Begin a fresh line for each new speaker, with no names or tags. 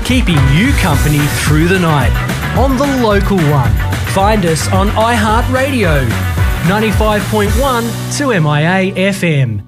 keeping you company through the night on the local one. Find us on iHeartRadio, 95.1 2MIA FM.